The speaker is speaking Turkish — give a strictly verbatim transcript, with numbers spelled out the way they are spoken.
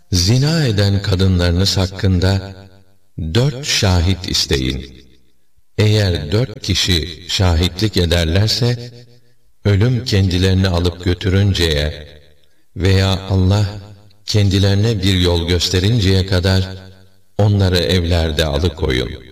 Zina eden kadınlarınız hakkında dört şahit isteyin. Eğer dört kişi şahitlik ederlerse, ölüm kendilerini alıp götürünceye veya Allah kendilerine bir yol gösterinceye kadar onları evlerde alıkoyun.